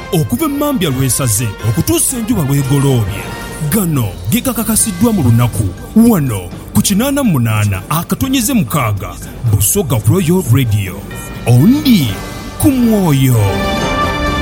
okuva emmambya lw'esaze okutuusa enjuba lw'egoloobye. Gano gikakakasiddwa mu lunaku wano ku 88.6 Busoga Royal Radio. Ondi ku mwoyo.